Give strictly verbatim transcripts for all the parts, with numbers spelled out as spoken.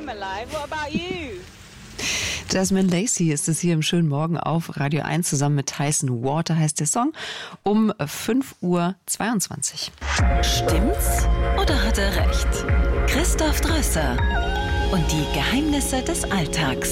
I'm alive. What about you? Jasmine Lacey ist es hier im schönen Morgen auf Radio eins zusammen mit Tyson Water heißt der Song um fünf Uhr zweiundzwanzig. Stimmt's oder hat er recht? Christoph Drösser und die Geheimnisse des Alltags.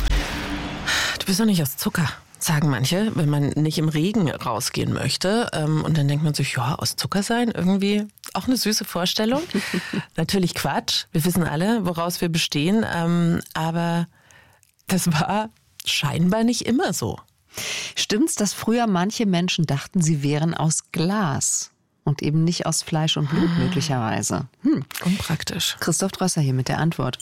Du bist doch nicht aus Zucker, sagen manche, wenn man nicht im Regen rausgehen möchte. Und dann denkt man sich, ja, aus Zucker sein, irgendwie auch eine süße Vorstellung. Natürlich Quatsch, wir wissen alle, woraus wir bestehen, aber das war scheinbar nicht immer so. Stimmt's, dass früher manche Menschen dachten, sie wären aus Glas und eben nicht aus Fleisch und Blut hm. möglicherweise? Hm. Unpraktisch. Christoph Drösser hier mit der Antwort.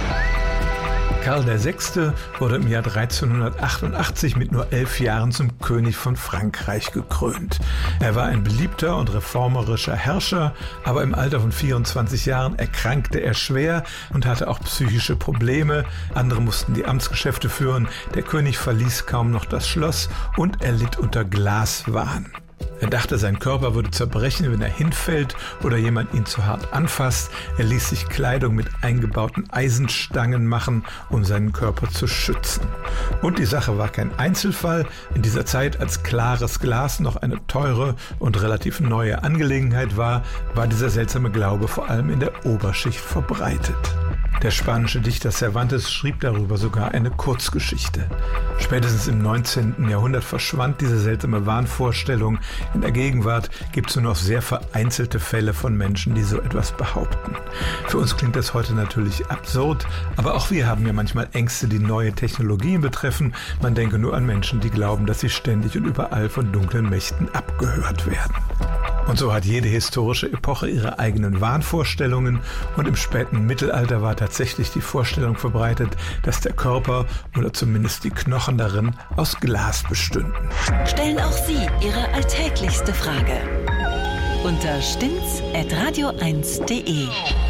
Karl der Sechste wurde im Jahr dreizehnhundertachtundachtzig mit nur elf Jahren zum König von Frankreich gekrönt. Er war ein beliebter und reformerischer Herrscher, aber im Alter von vierundzwanzig Jahren erkrankte er schwer und hatte auch psychische Probleme. Andere mussten die Amtsgeschäfte führen. Der König verließ kaum noch das Schloss und er litt unter Glaswahn. Er dachte, sein Körper würde zerbrechen, wenn er hinfällt oder jemand ihn zu hart anfasst. Er ließ sich Kleidung mit eingebauten Eisenstangen machen, um seinen Körper zu schützen. Und die Sache war kein Einzelfall. In dieser Zeit, als klares Glas noch eine teure und relativ neue Angelegenheit war, war dieser seltsame Glaube vor allem in der Oberschicht verbreitet. Der spanische Dichter Cervantes schrieb darüber sogar eine Kurzgeschichte. Spätestens im neunzehnten Jahrhundert verschwand diese seltsame Wahnvorstellung. In der Gegenwart gibt es nur noch sehr vereinzelte Fälle von Menschen, die so etwas behaupten. Für uns klingt das heute natürlich absurd, aber auch wir haben ja manchmal Ängste, die neue Technologien betreffen. Man denke nur an Menschen, die glauben, dass sie ständig und überall von dunklen Mächten abgehört werden. Und so hat jede historische Epoche ihre eigenen Wahnvorstellungen und im späten Mittelalter war tatsächlich die Vorstellung verbreitet, dass der Körper oder zumindest die Knochen darin aus Glas bestünden. Stellen auch Sie Ihre alltäglichste Frage unter stimmt's at radio eins punkt de.